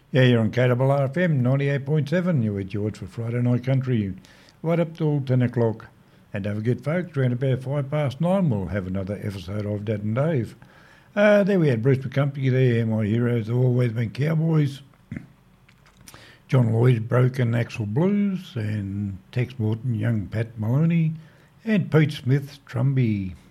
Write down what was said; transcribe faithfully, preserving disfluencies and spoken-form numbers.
Yeah, you're on K R R F M ninety-eight point seven. You're with George for Friday Night Country, right up till ten o'clock. And don't forget, folks, around about five past nine, we'll have another episode of Dad and Dave. Uh, there we had Bruce McCumpy there. My heroes have always been Cowboys. John Lloyd, Broken Axel Blues, and Tex Morton, Young Pat Maloney, and Pete Smith, Trumby.